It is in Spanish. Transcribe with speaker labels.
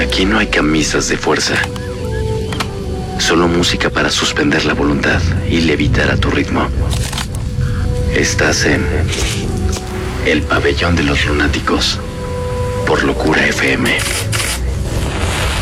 Speaker 1: Aquí no hay camisas de fuerza. Solo música para suspender la voluntad y levitar a tu ritmo. Estás en El Pabellón de los Lunáticos por Locura FM.